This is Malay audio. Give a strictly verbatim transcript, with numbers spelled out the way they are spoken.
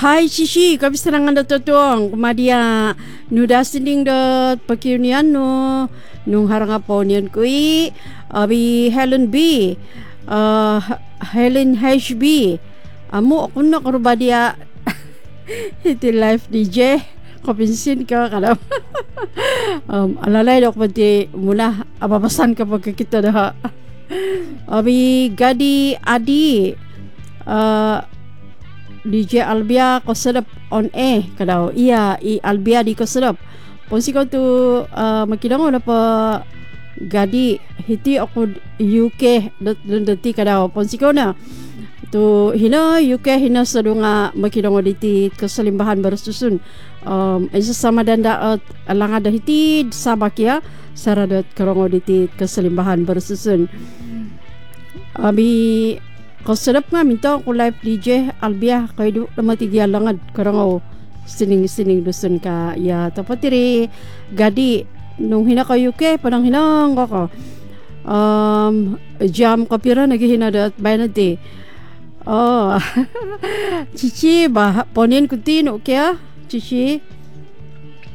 Hai Cici, kami serangan da tutuang kumadia nuda sinding da pakirnian no nung haranga ponian kui abi Helen B uh, Helen H B amu ako na karubadia iti live D J kapinsin ka kada um, alalay dok pati mula ababasan kapag kita dah abi Gadi Adi uh, D J Albia ko sedap on air kadao iya i Albia di ko sedap ponsi ko tu uh, makidango na pa Gadi hiti ako U K dati kadao ponsi ko na tu hina U K hina sadunga makidango diti keselimbahan bersusun um, isa sama danda at alanga da hiti sabakia saradat karongo diti keselimbahan bersusun abi kau sedap nga minta aku live D J Albia kay du lamatigia langad karangaw sining-sining dusun ka ya tapatiri Gadi nung hina ka U K padang hinang ko um jam kapira naghihina dat bayanati oh Cici bah ponin kutin okay ah Cici